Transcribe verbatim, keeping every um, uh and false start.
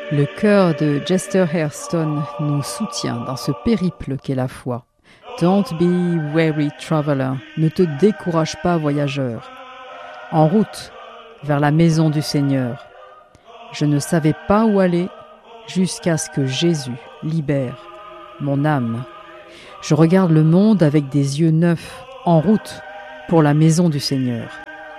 Le cœur de Chester Hairston nous soutient dans ce périple qu'est la foi. Don't be weary, traveler. Ne te décourage pas, voyageur. En route vers la maison du Seigneur. Je ne savais pas où aller jusqu'à ce que Jésus libère mon âme. Je regarde le monde avec des yeux neufs, en route pour la maison du Seigneur.